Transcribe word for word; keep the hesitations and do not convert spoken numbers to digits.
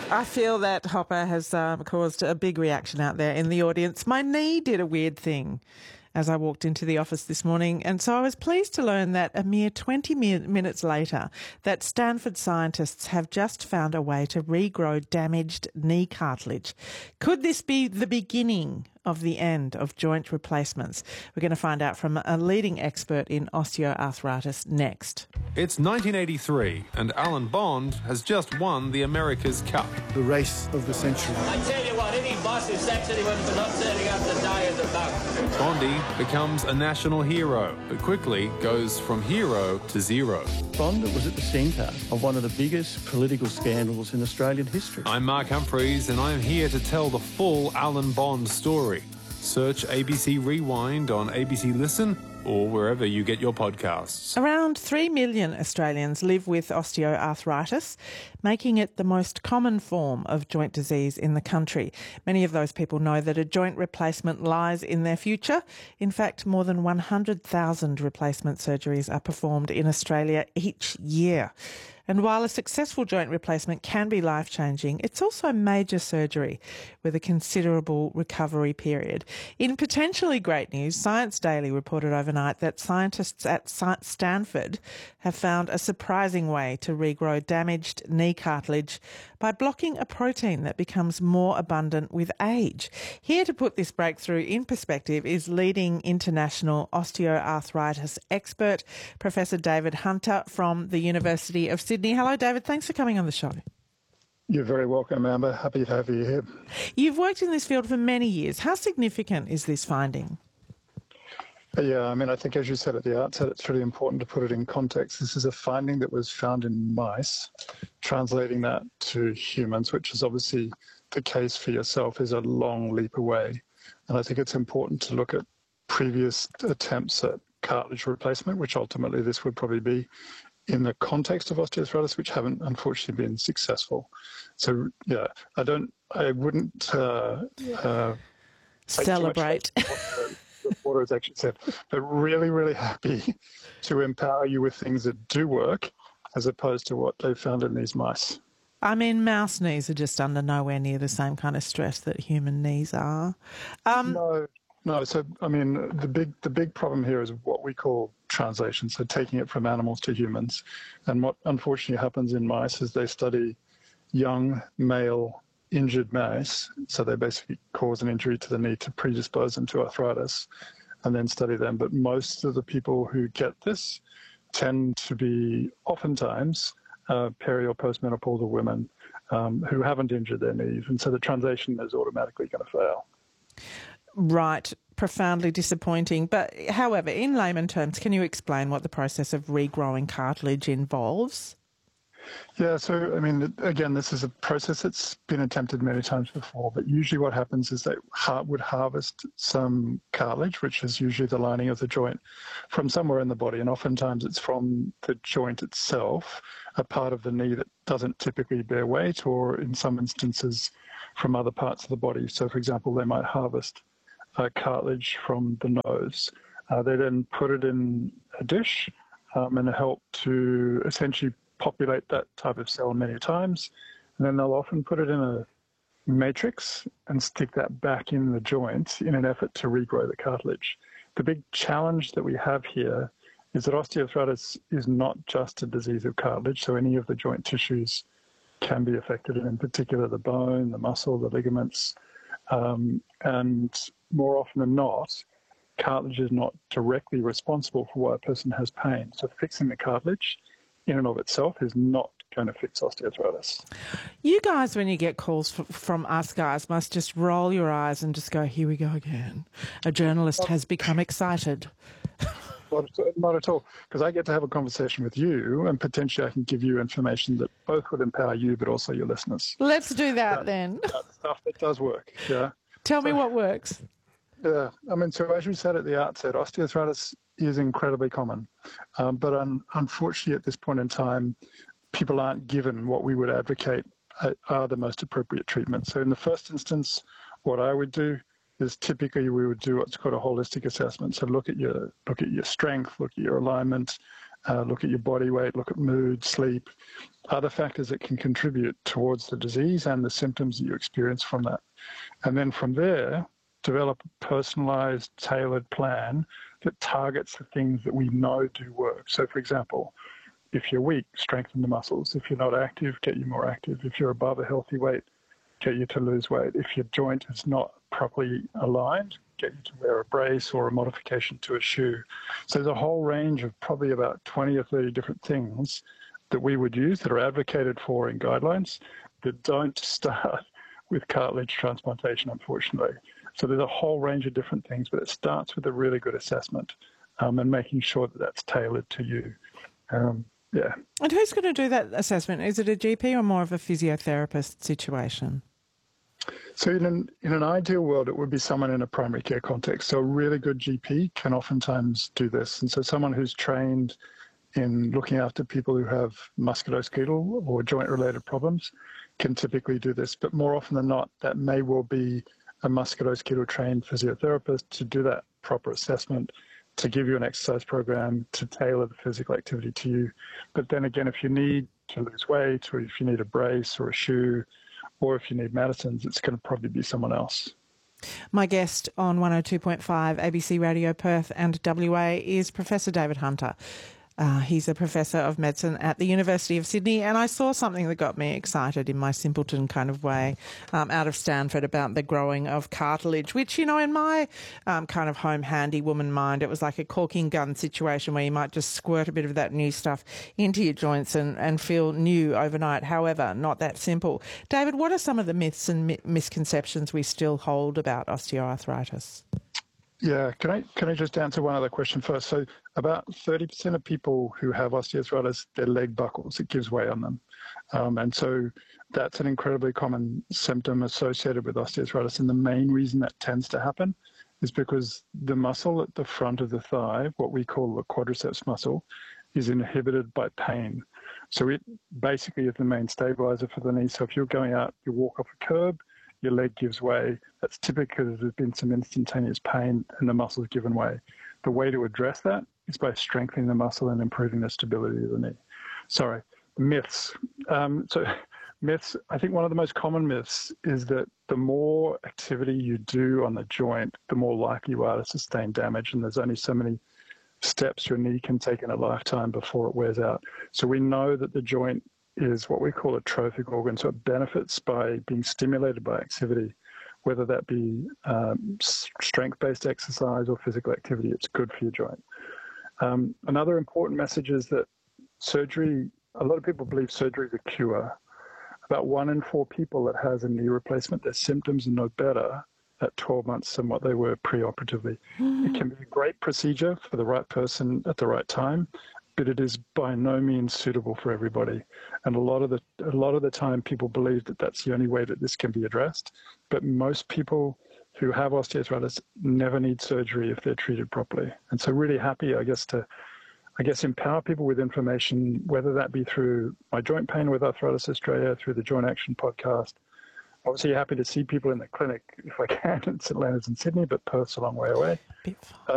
I feel that Hopper has um, caused a big reaction out there in the audience. My knee did a weird thing as I walked into the office this morning, and so I was pleased to learn that a mere twenty minutes later that Stanford scientists have just found a way to regrow damaged knee cartilage. Could this be the beginning of the end of joint replacements? We're going to find out from a leading expert in osteoarthritis next. It's nineteen eighty-three and Alan Bond has just won the America's Cup. The race of the century. I tell you what, any boss who sacks anyone for not turning up to die is a bug. Bondy becomes a national hero, but quickly goes from hero to zero. Bond was at the centre of one of the biggest political scandals in Australian history. I'm Mark Humphreys and I'm here to tell the full Alan Bond story. Search A B C Rewind on A B C Listen or wherever you get your podcasts. Around three million Australians live with osteoarthritis, making it the most common form of joint disease in the country. Many of those people know that a joint replacement lies in their future. In fact, more than one hundred thousand replacement surgeries are performed in Australia each year. And while a successful joint replacement can be life-changing, it's also major surgery with a considerable recovery period. In potentially great news, Science Daily reported overnight that scientists at Stanford have found a surprising way to regrow damaged knee cartilage by blocking a protein that becomes more abundant with age. Here to put this breakthrough in perspective is leading international osteoarthritis expert, Professor David Hunter from the University of Sydney. Hello, David. Thanks for coming on the show. You're very welcome, Amber. Happy to have you here. You've worked in this field for many years. How significant is this finding? Yeah, I mean, I think as you said at the outset, it's really important to put it in context. This is a finding that was found in mice. Translating that to humans, which is obviously the case for yourself, is a long leap away. And I think it's important to look at previous attempts at cartilage replacement, which ultimately this would probably be, in the context of osteoarthritis, which haven't unfortunately been successful. So, yeah, I don't, I wouldn't uh, uh, celebrate. The reporter has actually said, but really, really happy to empower you with things that do work as opposed to what they found in these mice. I mean, mouse knees are just under nowhere near the same kind of stress that human knees are. Um, no, no. So, I mean, the big the big problem here is what we call translation, so taking it from animals to humans. And what unfortunately happens in mice is they study young, male, injured mice, so they basically cause an injury to the knee to predispose them to arthritis, and then study them. But most of the people who get this tend to be oftentimes uh, peri or postmenopausal women um, who haven't injured their knees, and so the translation is automatically going to fail. Right. Profoundly disappointing. But however, in layman terms, can you explain what the process of regrowing cartilage involves? Yeah, so, I mean, again, this is a process that's been attempted many times before, but usually what happens is they would harvest some cartilage, which is usually the lining of the joint, from somewhere in the body, and oftentimes it's from the joint itself, a part of the knee that doesn't typically bear weight, or in some instances from other parts of the body. So, for example, they might harvest uh, cartilage from the nose. Uh, they then put it in a dish um, and help to essentially populate that type of cell many times, and then they'll often put it in a matrix and stick that back in the joint in an effort to regrow the cartilage. The big challenge that we have here is that osteoarthritis is not just a disease of cartilage, so any of the joint tissues can be affected, and in particular the bone, the muscle, the ligaments, um, and more often than not, cartilage is not directly responsible for why a person has pain. So fixing the cartilage in and of itself is not going to fix osteoarthritis. You guys, when you get calls f- from us guys, must just roll your eyes and just go, here we go again. A journalist has become excited. Not, not at all, because I get to have a conversation with you, and potentially I can give you information that both would empower you but also your listeners. Let's do that, that then. That stuff that does work, yeah. Tell so, me what works. Yeah, I mean, so as you said at the outset, osteoarthritis is incredibly common, um, but un- unfortunately at this point in time, people aren't given what we would advocate are the most appropriate treatments. So in the first instance, what I would do is typically we would do what's called a holistic assessment. So look at your look at your strength, look at your alignment, uh, look at your body weight, look at mood, sleep, other factors that can contribute towards the disease and the symptoms that you experience from that. And then from there, develop a personalized, tailored plan that targets the things that we know do work. So, for example, if you're weak, strengthen the muscles. If you're not active, get you more active. If you're above a healthy weight, get you to lose weight. If your joint is not properly aligned, get you to wear a brace or a modification to a shoe. So there's a whole range of probably about twenty or thirty different things that we would use that are advocated for in guidelines that don't start with cartilage transplantation, unfortunately. So there's a whole range of different things, but it starts with a really good assessment um, and making sure that that's tailored to you. Um, yeah. And who's going to do that assessment? Is it a G P or more of a physiotherapist situation? So in an, in an ideal world, it would be someone in a primary care context. So a really good G P can oftentimes do this. And so someone who's trained in looking after people who have musculoskeletal or joint-related problems can typically do this. But more often than not, that may well be a musculoskeletal trained physiotherapist to do that proper assessment, to give you an exercise program, to tailor the physical activity to you. But then again, if you need to lose weight, or if you need a brace or a shoe, or if you need medicines, it's going to probably be someone else. My guest on one oh two point five A B C Radio Perth and W A is Professor David Hunter. Uh, he's a professor of medicine at the University of Sydney, and I saw something that got me excited in my simpleton kind of way um, out of Stanford about the growing of cartilage, which, you know, in my um, kind of home handy woman mind, it was like a corking gun situation where you might just squirt a bit of that new stuff into your joints and, and feel new overnight. However, not that simple. David, what are some of the myths and mi- misconceptions we still hold about osteoarthritis? Yeah, can I can I just answer one other question first? So about thirty percent of people who have osteoarthritis, their leg buckles, it gives way on them. Um, and so that's an incredibly common symptom associated with osteoarthritis. And the main reason that tends to happen is because the muscle at the front of the thigh, what we call the quadriceps muscle, is inhibited by pain. So it basically is the main stabilizer for the knee. So if you're going out, you walk off a curb, your leg gives way. That's typically because there's been some instantaneous pain and the muscle's given way. The way to address that is by strengthening the muscle and improving the stability of the knee. Sorry, myths. Um, so myths, I think one of the most common myths is that the more activity you do on the joint, the more likely you are to sustain damage. And there's only so many steps your knee can take in a lifetime before it wears out. So we know that the joint is what we call a trophic organ. So it benefits by being stimulated by activity, whether that be um, strength-based exercise or physical activity. It's good for your joint. Um, another important message is that surgery, a lot of people believe surgery is a cure. About one in four people that has a knee replacement, their symptoms are no better at twelve months than what they were preoperatively. Mm. It can be a great procedure for the right person at the right time, but it is by no means suitable for everybody. And a lot of the a lot of the time people believe that that's the only way that this can be addressed. But most people who have osteoarthritis never need surgery if they're treated properly. And so really happy, I guess, to I guess empower people with information, whether that be through my Joint Pain with Arthritis Australia, through the Joint Action podcast. Obviously happy to see people in the clinic if I can in St Leonards and Sydney, but Perth's a long way away.